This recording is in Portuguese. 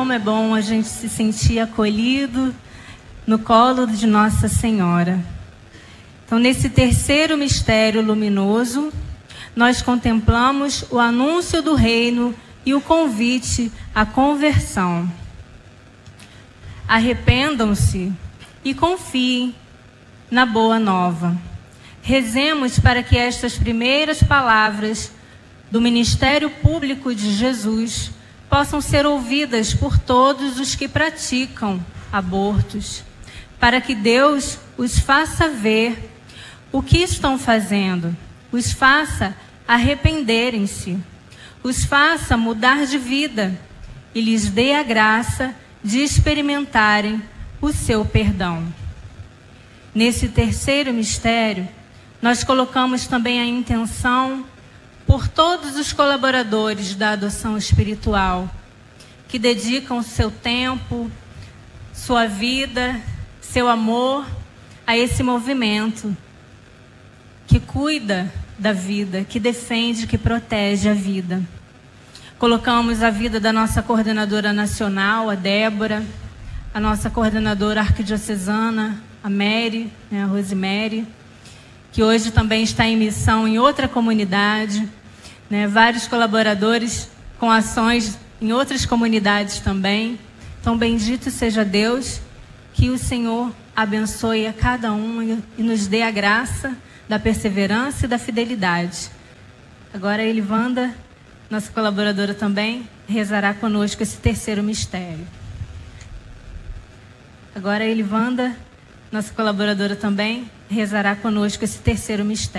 como é bom a gente se sentir acolhido no colo de Nossa Senhora. Então, nesse terceiro mistério luminoso, nós contemplamos o anúncio do reino e o convite à conversão. Arrependam-se e confiem na boa nova. Rezemos para que estas primeiras palavras do ministério público de Jesus possam ser ouvidas por todos os que praticam abortos, para que Deus os faça ver o que estão fazendo, os faça arrependerem-se, os faça mudar de vida e lhes dê a graça de experimentarem o seu perdão. Nesse terceiro mistério, nós colocamos também a intenção por todos os colaboradores da adoção espiritual, que dedicam seu tempo, sua vida, seu amor a esse movimento que cuida da vida, que defende, que protege a vida. Colocamos a vida da nossa coordenadora nacional, a Débora, a nossa coordenadora arquidiocesana, a Mary, a Rosemary, que hoje também está em missão em outra comunidade, vários colaboradores com ações em outras comunidades também. Então, bendito seja Deus, que o Senhor abençoe a cada um e nos dê a graça da perseverança e da fidelidade. Agora, a Elivanda, nossa colaboradora também, rezará conosco esse terceiro mistério. Agora, a Elivanda, nossa colaboradora também, rezará conosco esse terceiro mistério.